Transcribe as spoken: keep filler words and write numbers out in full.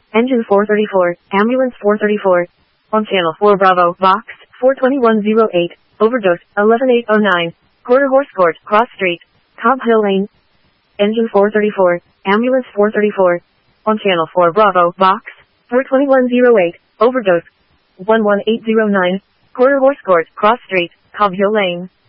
Engine four thirty-four, Ambulance four thirty-four. On Channel four Bravo, Box, four twenty-one oh eight, Overdose, eleven eight oh nine, Quarter Horse Court, Cross Street, Cobb Hill Lane. Engine four thirty-four, Ambulance four thirty-four. On Channel four Bravo, Box, four twenty-one oh eight, Overdose, one one eight oh nine, Quarter Horse Court, Cross Street, Cobb Hill Lane.